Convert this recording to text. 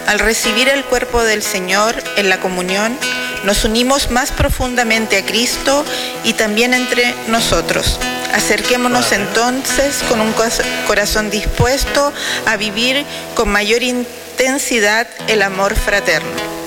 Al recibir el cuerpo del Señor en la comunión, nos unimos más profundamente a Cristo y también entre nosotros. Acerquémonos entonces con un corazón dispuesto a vivir con mayor intensidad el amor fraterno.